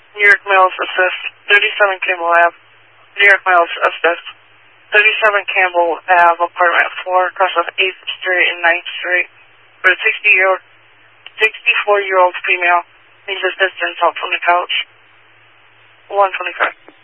New York Mills Assist, 37 Campbell Ave. New York Mills Assist, 37 Campbell Ave, apartment 4, across of 8th Street and 9th Street. For a 64-year-old female needs assistance out from the couch. 125.